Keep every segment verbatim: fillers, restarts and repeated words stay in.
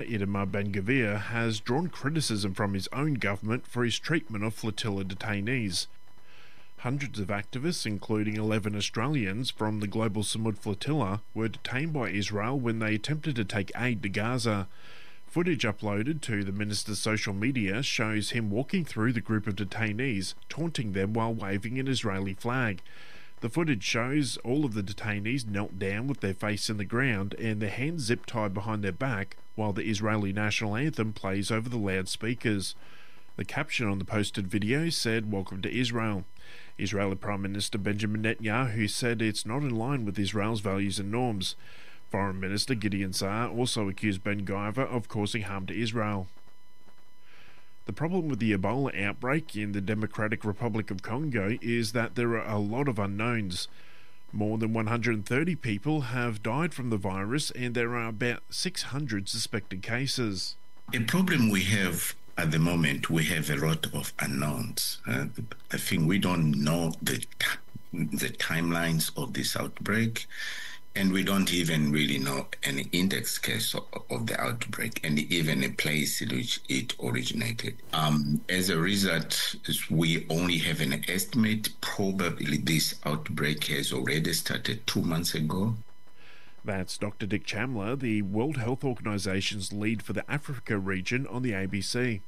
Itamar Ben-Gvir has drawn criticism from his own government for his treatment of flotilla detainees. Hundreds of activists, including eleven Australians from the Global Samud Flotilla, were detained by Israel when they attempted to take aid to Gaza. Footage uploaded to the minister's social media shows him walking through the group of detainees, taunting them while waving an Israeli flag. The footage shows all of the detainees knelt down with their face in the ground and their hands zip-tied behind their back while the Israeli national anthem plays over the loudspeakers. The caption on the posted video said, "Welcome to Israel." Israeli Prime Minister Benjamin Netanyahu said it's not in line with Israel's values and norms. Foreign Minister Gideon Saar also accused Ben-Gvir of causing harm to Israel. The problem with the Ebola outbreak in the Democratic Republic of Congo is that there are a lot of unknowns. More than one hundred thirty people have died from the virus and there are about six hundred suspected cases. A problem we have at the moment, we have a lot of unknowns. Uh, I think we don't know the, t- the timelines of this outbreak. And we don't even really know any index case of, of the outbreak and even a place in which it originated. Um, as a result, we only have an estimate. Probably this outbreak has already started two months ago. That's Doctor Dick Chamler, the World Health Organization's lead for the Africa region, on the A B C.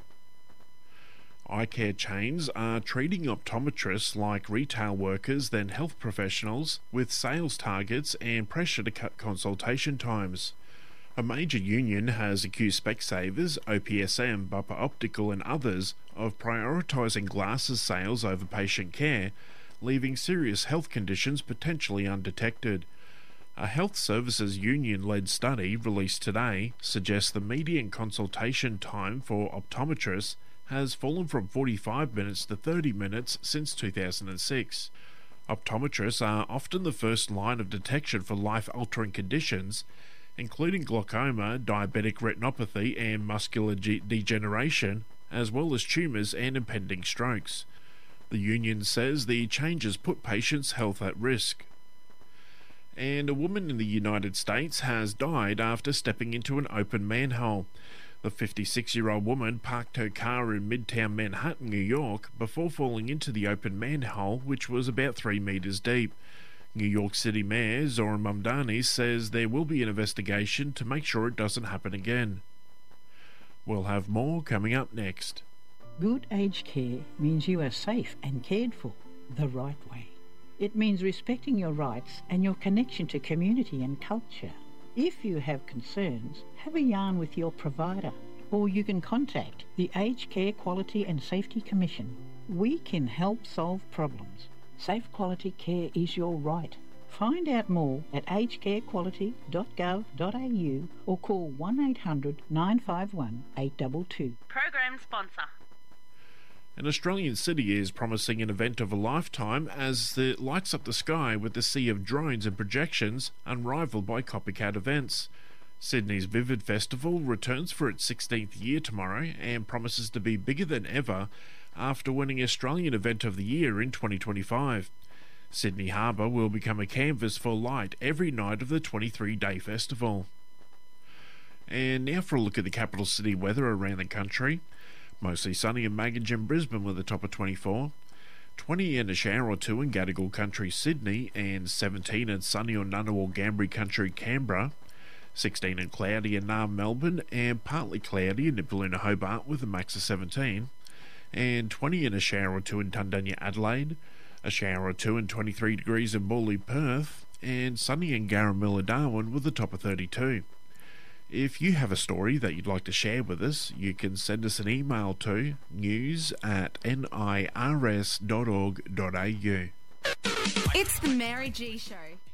Eye care chains are treating optometrists like retail workers than health professionals, with sales targets and pressure to cut consultation times. A major union has accused Specsavers, O P S M, Bupa Optical and others of prioritising glasses sales over patient care, leaving serious health conditions potentially undetected. A health services union-led study released today suggests the median consultation time for optometrists has fallen from forty-five minutes to thirty minutes since two thousand six. Optometrists are often the first line of detection for life-altering conditions, including glaucoma, diabetic retinopathy and muscular ge- degeneration, as well as tumours and impending strokes. The union says the changes put patients' health at risk. And a woman in the United States has died after stepping into an open manhole. The fifty-six-year-old woman parked her car in Midtown Manhattan, New York, before falling into the open manhole, which was about three metres deep. New York City Mayor Zohran Mamdani says there will be an investigation to make sure it doesn't happen again. We'll have more coming up next. Good aged care means you are safe and cared for the right way. It means respecting your rights and your connection to community and culture. If you have concerns, have a yarn with your provider, or you can contact the Aged Care Quality and Safety Commission. We can help solve problems. Safe quality care is your right. Find out more at aged care quality dot gov dot a u or call one eight hundred nine five one eight two two. Program sponsor. An Australian city is promising an event of a lifetime as it lights up the sky with a sea of drones and projections unrivaled by copycat events. Sydney's Vivid Festival returns for its sixteenth year tomorrow and promises to be bigger than ever after winning Australian Event of the Year in twenty twenty-five. Sydney Harbour will become a canvas for light every night of the twenty-three day festival. And now for a look at the capital city weather around the country. Mostly sunny in Maggin and Brisbane with a top of twenty-four. twenty and a shower or two in Gadigal Country, Sydney, and seventeen and sunny or Ngunnawal Gambri Country, Canberra. sixteen and cloudy in Naarm, Melbourne, and partly cloudy in Nipaluna, Hobart with a max of seventeen. And twenty and a shower or two in Tundanya, Adelaide. A shower or two and twenty-three degrees in Morley, Perth, and sunny in Garamilla, Darwin with a top of thirty-two. If you have a story that you'd like to share with us, you can send us an email to news at nirs dot org dot a u. It's the Mary G Show.